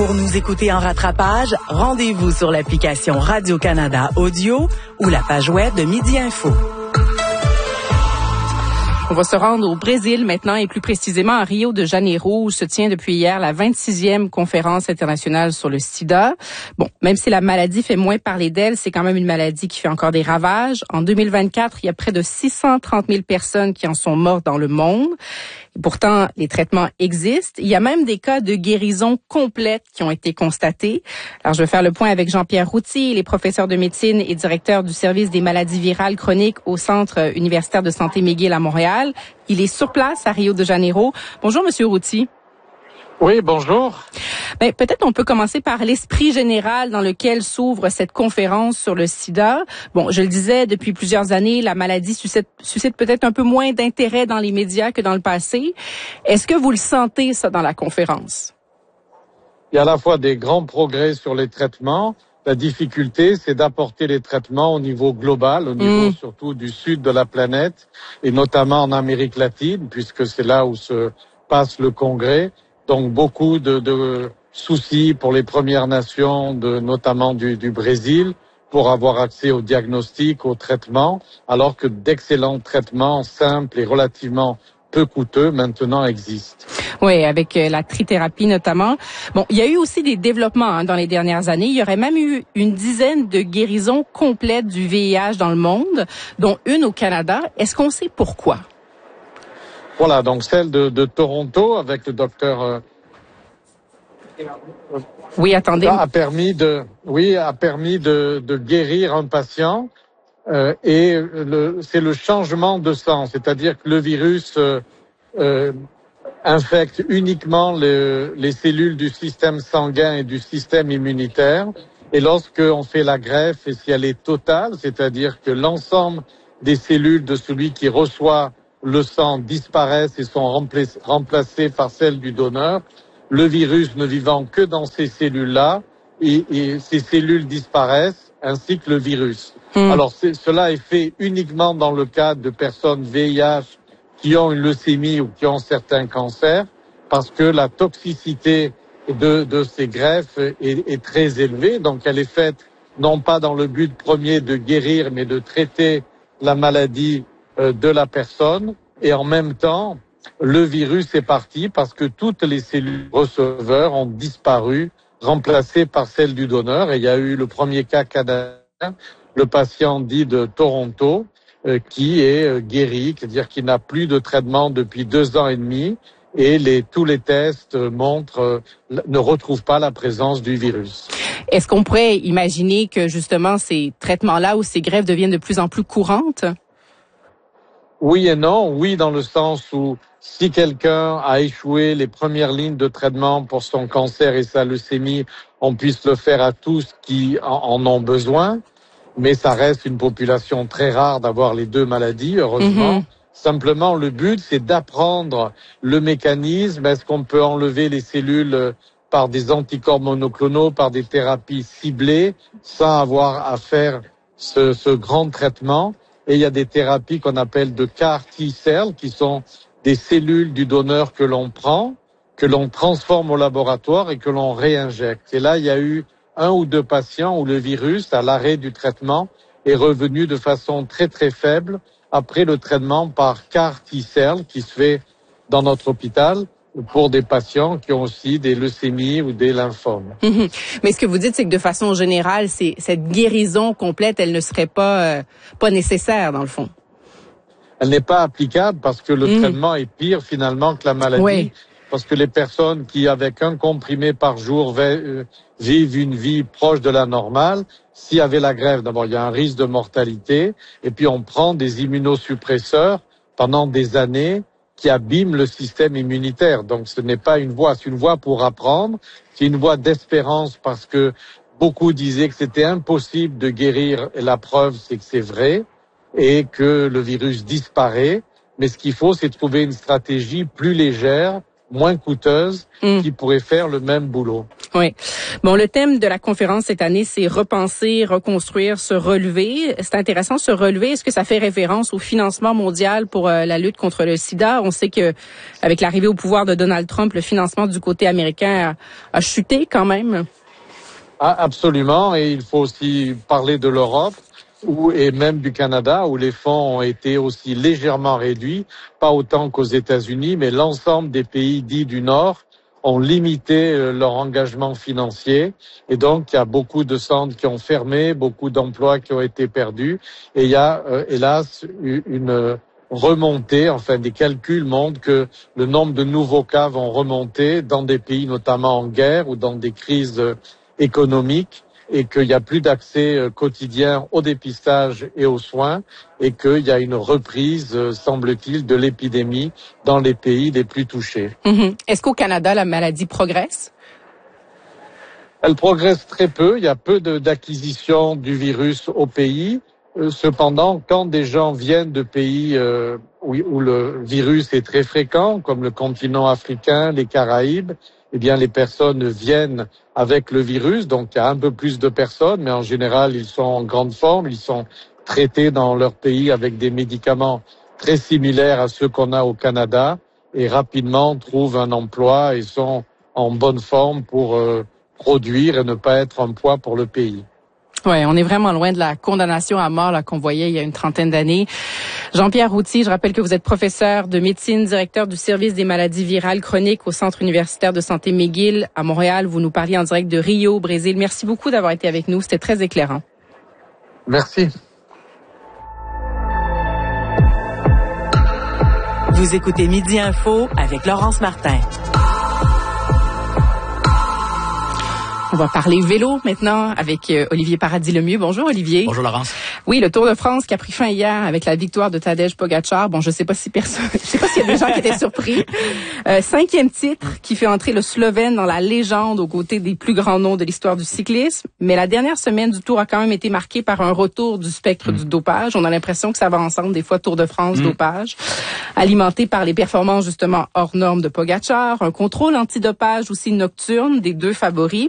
Pour nous écouter en rattrapage, rendez-vous sur l'application Radio-Canada Audio ou la page web de Midi Info. On va se rendre au Brésil maintenant et plus précisément à Rio de Janeiro où se tient depuis hier la 26e conférence internationale sur le sida. Bon, même si la maladie fait moins parler d'elle, c'est quand même une maladie qui fait encore des ravages. En 2024, il y a près de 630 000 personnes qui en sont mortes dans le monde. Et pourtant, les traitements existent. Il y a même des cas de guérison complète qui ont été constatés. Alors, je vais faire le point avec Jean-Pierre Routier. Il est professeur de médecine et directeur du service des maladies virales chroniques au Centre universitaire de santé McGill à Montréal. Il est sur place à Rio de Janeiro. Bonjour, Monsieur Routier. Oui, bonjour. Peut-être on peut commencer par l'esprit général dans lequel s'ouvre cette conférence sur le sida. Bon, je le disais, depuis plusieurs années, la maladie suscite peut-être un peu moins d'intérêt dans les médias que dans le passé. Est-ce que vous le sentez, ça, dans la conférence? Il y a à la fois des grands progrès sur les traitements. La difficulté, c'est d'apporter les traitements au niveau global, au niveau surtout du sud de la planète, et notamment en Amérique latine, puisque c'est là où se passe le congrès. Donc beaucoup de soucis pour les Premières Nations, notamment du Brésil, pour avoir accès au diagnostic, au traitement, alors que d'excellents traitements simples et relativement peu coûteux maintenant existent. Oui, avec la trithérapie notamment. Bon, il y a eu aussi des développements dans les dernières années. Il y aurait même eu une dizaine de guérisons complètes du VIH dans le monde, dont une au Canada. Est-ce qu'on sait pourquoi? Voilà, donc celle de Toronto avec le docteur. Oui, attendez. A permis de guérir un patient et c'est le changement de sang, c'est-à-dire que le virus infecte uniquement les cellules du système sanguin et du système immunitaire. Et lorsqu'on fait la greffe, et si elle est totale, c'est-à-dire que l'ensemble des cellules de celui qui reçoit le sang disparaissent et sont remplacées par celles du donneur, le virus ne vivant que dans ces cellules-là, et ces cellules disparaissent, ainsi que le virus. Alors cela est fait uniquement dans le cas de personnes VIH qui ont une leucémie ou qui ont certains cancers, parce que la toxicité de ces greffes est très élevée. Donc elle est faite non pas dans le but premier de guérir, mais de traiter la maladie de la personne, et en même temps, le virus est parti parce que toutes les cellules receveurs ont disparu, remplacées par celles du donneur. Et il y a eu le premier cas canadien, le patient dit de Toronto, qui est guéri, c'est-à-dire qu'il n'a plus de traitement depuis 2 ans et demi, et tous les tests ne retrouvent pas la présence du virus. Est-ce qu'on pourrait imaginer que justement ces traitements-là ou ces greffes deviennent de plus en plus courantes? Oui et non. Oui, dans le sens où si quelqu'un a échoué les premières lignes de traitement pour son cancer et sa leucémie, on puisse le faire à tous qui en ont besoin. Mais ça reste une population très rare d'avoir les deux maladies, heureusement. Simplement, le but, c'est d'apprendre le mécanisme. Est-ce qu'on peut enlever les cellules par des anticorps monoclonaux, par des thérapies ciblées, sans avoir à faire ce grand traitement? Et il y a des thérapies qu'on appelle de CAR T-cells, qui sont des cellules du donneur que l'on prend, que l'on transforme au laboratoire et que l'on réinjecte. Et là, il y a eu 1 ou 2 patients où le virus, à l'arrêt du traitement, est revenu de façon très très faible après le traitement par CAR T-cells qui se fait dans notre hôpital pour des patients qui ont aussi des leucémies ou des lymphomes. Mais ce que vous dites, c'est que de façon générale, cette guérison complète, elle ne serait pas nécessaire dans le fond. Elle n'est pas applicable parce que le traitement est pire finalement que la maladie. Oui. Parce que les personnes qui, avec un comprimé par jour, vivent une vie proche de la normale, s'il y avait la greffe, d'abord il y a un risque de mortalité, et puis on prend des immunosuppresseurs pendant des années qui abîment le système immunitaire. Donc ce n'est pas une voie, c'est une voie pour apprendre, c'est une voie d'espérance parce que beaucoup disaient que c'était impossible de guérir, et la preuve c'est que c'est vrai, et que le virus disparaît. Mais ce qu'il faut, c'est trouver une stratégie plus légère, moins coûteuse, qui pourrait faire le même boulot. Oui. Bon, le thème de la conférence cette année, c'est repenser, reconstruire, se relever. C'est intéressant, se relever. Est-ce que ça fait référence au financement mondial pour la lutte contre le sida? On sait que avec l'arrivée au pouvoir de Donald Trump, le financement du côté américain a chuté quand même. Ah, absolument. Et il faut aussi parler de l'Europe et même du Canada, où les fonds ont été aussi légèrement réduits, pas autant qu'aux États-Unis, mais l'ensemble des pays dits du Nord ont limité leur engagement financier. Et donc, il y a beaucoup de centres qui ont fermé, beaucoup d'emplois qui ont été perdus. Et il y a, hélas, une remontée, enfin des calculs montrent que le nombre de nouveaux cas vont remonter dans des pays notamment en guerre ou dans des crises économiques, et qu'il n'y a plus d'accès quotidien au dépistage et aux soins, et qu'il y a une reprise, semble-t-il, de l'épidémie dans les pays les plus touchés. Est-ce qu'au Canada, la maladie progresse? Elle progresse très peu. Il y a peu d'acquisition du virus au pays. Cependant, quand des gens viennent de pays où le virus est très fréquent, comme le continent africain, les Caraïbes, eh bien, les personnes viennent avec le virus. Donc, il y a un peu plus de personnes, mais en général, ils sont en grande forme. Ils sont traités dans leur pays avec des médicaments très similaires à ceux qu'on a au Canada et rapidement trouvent un emploi et sont en bonne forme pour produire et ne pas être un poids pour le pays. Ouais, on est vraiment loin de la condamnation à mort là qu'on voyait il y a une trentaine d'années. Jean-Pierre Routhier, je rappelle que vous êtes professeur de médecine, directeur du service des maladies virales chroniques au Centre universitaire de santé McGill à Montréal. Vous nous parliez en direct de Rio, au Brésil. Merci beaucoup d'avoir été avec nous. C'était très éclairant. Merci. Vous écoutez Midi Info avec Laurence Martin. On va parler vélo maintenant avec Olivier Paradis-Lemieux. Bonjour Olivier. Bonjour Laurence. Oui, le Tour de France qui a pris fin hier avec la victoire de Tadej Pogačar. Bon, je sais pas s'il y a des gens qui étaient surpris. 5e titre qui fait entrer le Slovène dans la légende aux côtés des plus grands noms de l'histoire du cyclisme. Mais la dernière semaine du Tour a quand même été marquée par un retour du spectre du dopage. On a l'impression que ça va ensemble, des fois Tour de France, dopage, alimenté par les performances justement hors normes de Pogačar, un contrôle antidopage aussi nocturne des deux favoris.